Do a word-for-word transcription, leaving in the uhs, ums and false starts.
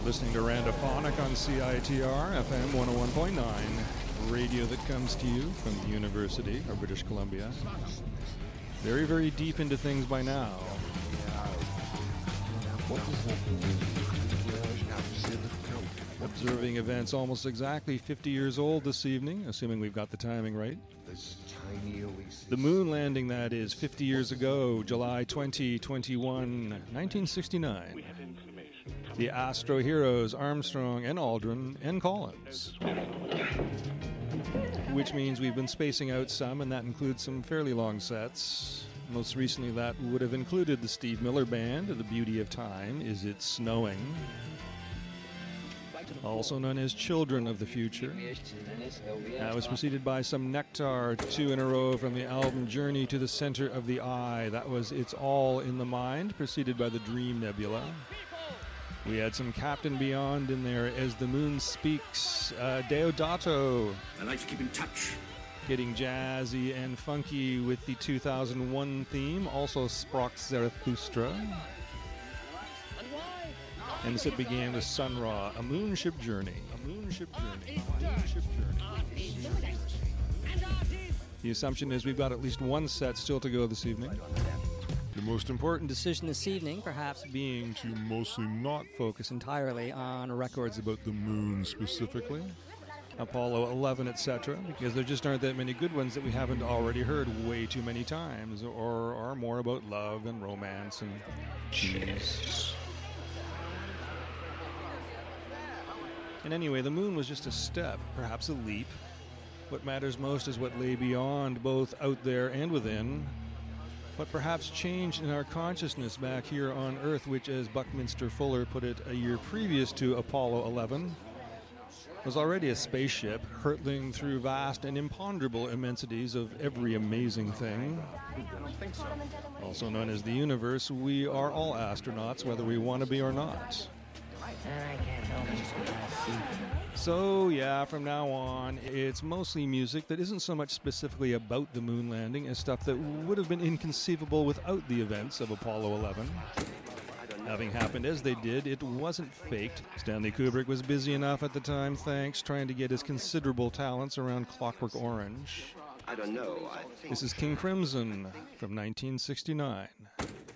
listening to Randophonic on C I T R, F M one oh one point nine, radio that comes to you from the University of British Columbia. Very, very deep into things by now. Observing events almost exactly fifty years old this evening, assuming we've got the timing right. The moon landing, that is, fifty years ago, July twentieth, twenty-one, nineteen sixty-nine. The Astro Heroes, Armstrong and Aldrin and Collins. Which means we've been spacing out some, and that includes some fairly long sets. Most recently, that would have included the Steve Miller Band, The Beauty of Time, Is It Snowing? Also known as Children of the Future. That was preceded by some Nectar, two in a row from the album Journey to the Center of the Eye. That was It's All in the Mind, preceded by the Dream Nebula. We had some Captain Beyond in there, As the Moon Speaks, uh, Deodato. I like to keep in touch. Getting jazzy and funky with the two thousand one theme, also Sprach Zarathustra. And the set began with Sun Ra, A Moonship Journey. A Moonship Journey. A Moonship Journey. The assumption is we've got at least one set still to go this evening. The most important decision this evening, perhaps, being to mostly not focus entirely on records about the moon specifically, Apollo eleven, et cetera, because there just aren't that many good ones that we haven't already heard way too many times, or are more about love and romance and cheese. And anyway, the moon was just a step, perhaps a leap. What matters most is what lay beyond, both out there and within. What perhaps changed in our consciousness back here on Earth, which, as Buckminster Fuller put it a year previous to Apollo eleven, was already a spaceship hurtling through vast and imponderable immensities of every amazing thing. Also known as the universe, we are all astronauts, whether we want to be or not. So, yeah, from now on, it's mostly music that isn't so much specifically about the moon landing as stuff that would have been inconceivable without the events of Apollo eleven. Having happened as they did, it wasn't faked. Stanley Kubrick was busy enough at the time, thanks, trying to get his considerable talents around Clockwork Orange. I don't know. I think This is King Crimson from nineteen sixty-nine.